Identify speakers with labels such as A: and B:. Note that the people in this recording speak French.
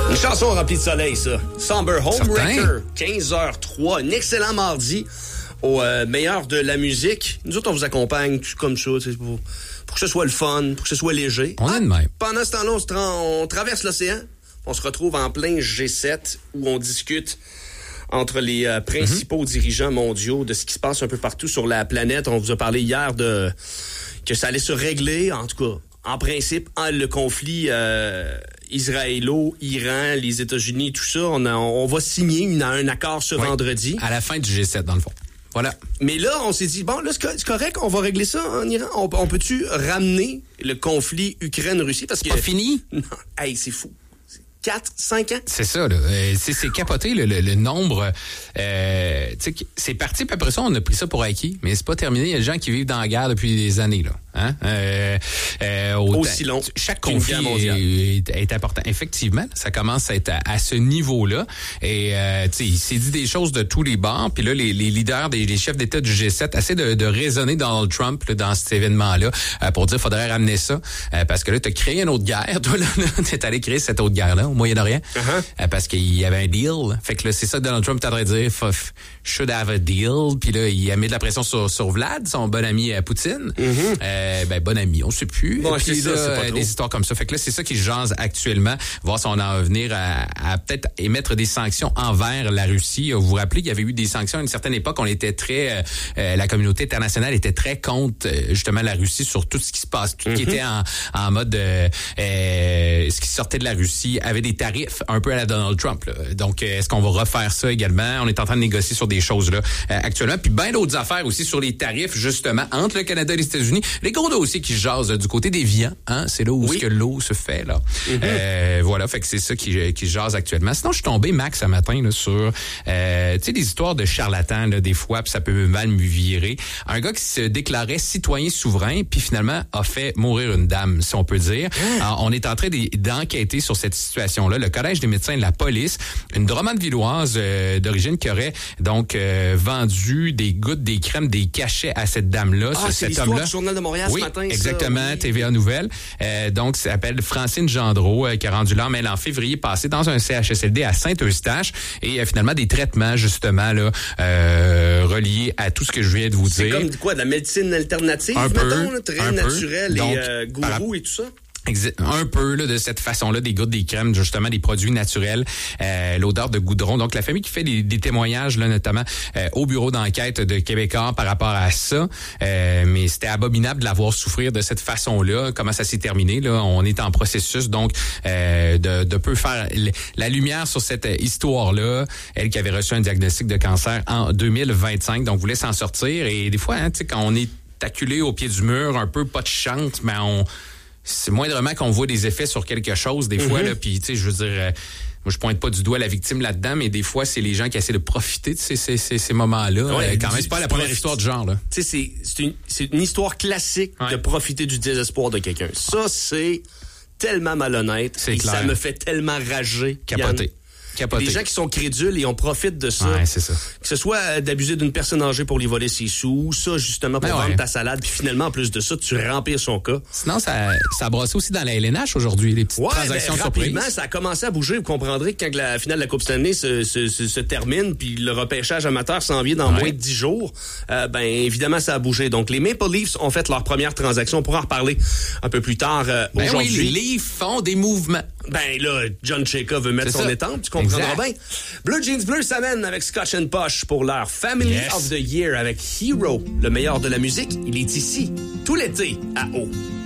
A: Une chanson remplie de soleil, ça. Somber Homebreaker, 15h03. Un excellent mardi au meilleur de la musique. Nous autres, on vous accompagne tout comme ça, pour que ce soit le fun, pour que ce soit léger.
B: On est de même.
A: Pendant ce temps-là, on traverse l'océan. On se retrouve en plein G7 où on discute entre les principaux dirigeants mondiaux de ce qui se passe un peu partout sur la planète. On vous a parlé hier que ça allait se régler, en tout cas, en principe, le conflit israélo-iran, les États-Unis, tout ça. On va signer un accord ce vendredi.
B: À la fin du G7, dans le fond. Voilà.
A: Mais là, on s'est dit, bon, là, c'est correct, on va régler ça en Iran. On peut-tu ramener le conflit Ukraine-Russie? Parce que
B: pas fini?
A: Non, hey, c'est fou. 4, 5 ans?
B: C'est ça, là. C'est capoté, le nombre. C'est parti, puis après ça, on a pris ça pour acquis, mais c'est pas terminé. Il y a des gens qui vivent dans la guerre depuis des années, là.
A: Aussi long.
B: Chaque conflit est important. Effectivement, ça commence à être à ce niveau-là. Et il s'est dit des choses de tous les bords. Puis là, les leaders, les chefs d'État du G7 essaient de raisonner Donald Trump là, dans cet événement-là pour dire qu'il faudrait ramener ça. Parce que là, t'as créé une autre guerre. Toi, là, t'es allé créer cette autre guerre-là au Moyen-Orient. Parce qu'il y avait un deal. Fait que là, c'est ça que Donald Trump t'aurait dire. Should have a deal. Puis là, il a mis de la pression sur Vlad, son bon ami Poutine. Bon ami, on sait plus.
A: Bon,
B: puis
A: c'est
B: là,
A: ça, c'est pas
B: des histoires comme ça. Fait que là, c'est ça qui jase actuellement. Voir si on en va venir à peut-être émettre des sanctions envers la Russie. Vous vous rappelez qu'il y avait eu des sanctions à une certaine époque. On était très, la communauté internationale était très contre justement la Russie sur tout ce qui se passe, tout ce qui était en mode ce qui sortait de la Russie avait des tarifs un peu à la Donald Trump. Là. Donc, est-ce qu'on va refaire ça également? On est en train de négocier sur des choses là actuellement. Puis bien d'autres affaires aussi sur les tarifs justement entre le Canada et les États-Unis. Les gros dossiers qui jasent du côté des viands, hein, c'est là où ce que l'eau se fait là. Voilà, fait que c'est ça qui jase actuellement. Sinon, je suis tombé Max ce matin là sur tu sais des histoires de charlatans là des fois, puis ça peut mal me virer. Un gars qui se déclarait citoyen souverain puis finalement a fait mourir une dame, si on peut dire. Alors, on est en train d'enquêter sur cette situation-là. Le Collège des médecins de la police, une Drummondvilloise d'origine qui aurait donc vendu des gouttes, des crèmes, des cachets à cette dame-là.
A: C'est l'histoire du Journal de Montréal ce matin.
B: Exactement,
A: ça, oui.
B: TVA Nouvelles. Donc, ça s'appelle Francine Gendreau, qui a rendu l'âme, elle, en février passé, dans un CHSLD à Saint-Eustache. Et finalement, des traitements, justement, là, reliés à tout ce que je viens de vous dire.
A: C'est comme quoi, de la médecine alternative, mettons, là, très naturelle et gourou et tout ça?
B: Un peu là, de cette façon-là, des gouttes, des crèmes, justement des produits naturels, l'odeur de goudron. Donc la famille qui fait des témoignages là, notamment au bureau d'enquête de Québécois par rapport à ça, mais c'était abominable de la voir souffrir de cette façon-là. Comment ça s'est terminé là? On est en processus donc de peu faire la lumière sur cette histoire-là. Elle qui avait reçu un diagnostic de cancer en 2025, donc voulait s'en sortir. Et des fois, hein, tu sais, quand on est acculé au pied du mur, un peu pas de chance, mais c'est moindrement qu'on voit des effets sur quelque chose des fois là, puis tu sais je veux dire moi je pointe pas du doigt la victime là-dedans, mais des fois c'est les gens qui essaient de profiter de ces moments-là. Quand même c'est pas la première histoire du genre là.
A: Tu sais c'est une histoire classique de profiter du désespoir de quelqu'un. Ça c'est tellement malhonnête, c'est clair. Ça me fait tellement rager.
B: Capoter.
A: Les gens qui sont crédules et on profite de ça.
B: Ouais, c'est ça.
A: Que ce soit d'abuser d'une personne âgée pour lui voler ses sous, ou ça justement pour vendre ta salade, puis finalement en plus de ça, tu rempires son cas.
B: Sinon, ça a brassé aussi dans la LNH aujourd'hui, les petites transactions surprises.
A: Rapidement, ça a commencé à bouger. Vous comprendrez que quand la finale de la Coupe Stanley se termine, puis le repêchage amateur s'en vient dans moins de 10 jours, évidemment, ça a bougé. Donc, les Maple Leafs ont fait leur première transaction. On pourra en reparler un peu plus tard aujourd'hui.
B: Oui, les Leafs font des mouvements.
A: Ben là, John Chayka veut mettre son étampe, tu comprendras bien. Blue Jeans Bleu s'amène avec Scotch & Posh pour leur Family of the Year avec Hero. Le meilleur de la musique, il est ici, tout l'été, à Eau.